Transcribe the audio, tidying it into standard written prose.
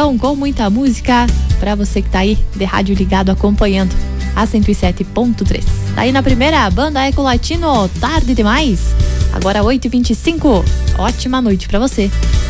então, com muita música pra você que tá aí de rádio ligado acompanhando a 107.3. Tá aí na primeira, Banda Ecolatino, Tarde Demais. Agora 8h25. Ótima noite pra você.